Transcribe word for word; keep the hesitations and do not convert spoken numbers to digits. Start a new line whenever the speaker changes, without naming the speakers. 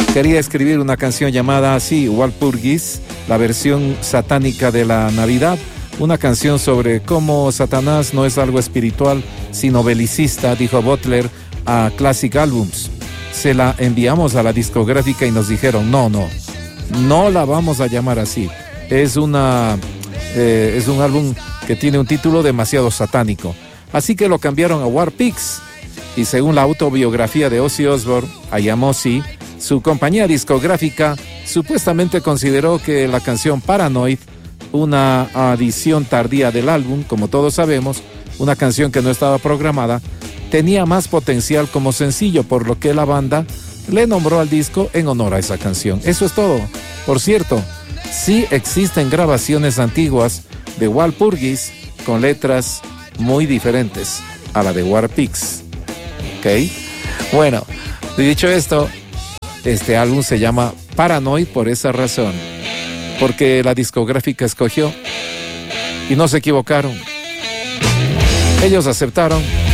quería escribir una canción llamada así, Walpurgis, la versión satánica de la Navidad, una canción sobre cómo Satanás no es algo espiritual, sino belicista, dijo Butler a Classic Albums. Se la enviamos a la discográfica y nos dijeron, no, no, no la vamos a llamar así. Es una, eh, es un álbum que tiene un título demasiado satánico. Así que lo cambiaron a War Pigs. Y según la autobiografía de Ozzy Osbourne, a Yamosi, su compañía discográfica supuestamente consideró que la canción Paranoid, una adición tardía del álbum, como todos sabemos, una canción que no estaba programada, tenía más potencial como sencillo, por lo que la banda le nombró al disco en honor a esa canción. Eso es todo. Por cierto, sí existen grabaciones antiguas de Walpurgis con letras muy diferentes a la de War Pigs. ¿Ok? Bueno, dicho esto, este álbum se llama Paranoid por esa razón, porque la discográfica escogió y no se equivocaron. Ellos aceptaron